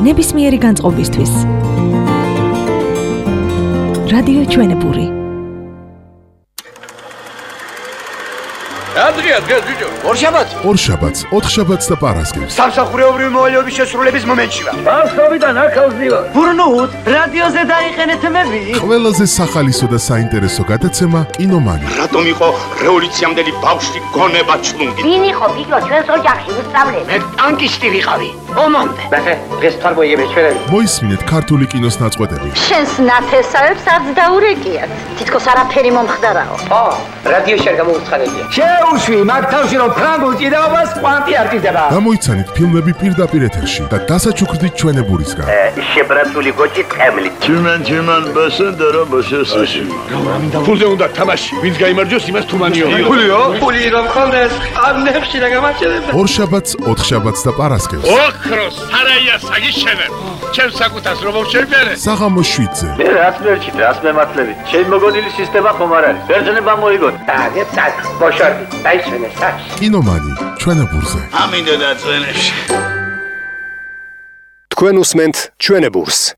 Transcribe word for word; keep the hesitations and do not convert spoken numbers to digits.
ნებისმიერი განწყობისთვის. რადიო ჩვენებური. Adria, Adria, Adria. ორშაბათს. ორშაბათს, ოთხშაბათს და პარასკევს. სამსახურეობრივი მოვალეობის შესრულების მომენტშია. ბავშვობიდან აქავს დივა. ბურნუთ, რადიოზე დაიხენეთ მები. ყველაზე სახალისო და საინტერესო გადაცემა კინომანი. რატომ იყო რევოლუციამდელი ბავშვი გონება ჩლუნგი? ვინ იყო ფიქრო ჩვენს ოჯახში უსწავლე? მე ტანკისტი ვიყავი. ომამდე. ნახე, დღეს თარგმნიები ჩვენები. მოისმინეთ ქართული კინოს ნაწყვეტები. შენს ნათესავებს არც დაურეკიათ. თითქოს არაფერი მომხდარაო. ო, რადიოში არ გამოვუცხადებია. შეუშვი მაგ თავში რომ ფრანგულ ჭიდაობას კვანტი არ ჭირდება. გამოიცანით ფილმები პირდაპირ ეთერში და დასაჩუქრდით ჩვენებურისგან. შებრაცული გოჭი წემლი. Tümen tümen basın dara basın saçın. ფულზე უნდა თამაში, ვინც გაიმარჯვოს იმას თუმანიო. ფულიო? ფული რომ ხონდეს, ამნებში რა გამარჯვება. ორშაბათს, ოთხშაბათს და პარასკევს. ოქროს სარაია საგიშენებ. ჩემს საკუთას რომ მოვშერბერე. საღამოს შვიდზე. Ne rahat verçit, rast mematlevi. Şey mogonili sistema xomar არის. ბერძნება მოიგონ. დაგე წაკ, ბოშორდი, დაიჩვენე საჩ. კინომანი ჩვენებურზე. ამინდა და წვენებში. თქვენ უსმენთ ჩვენებურს.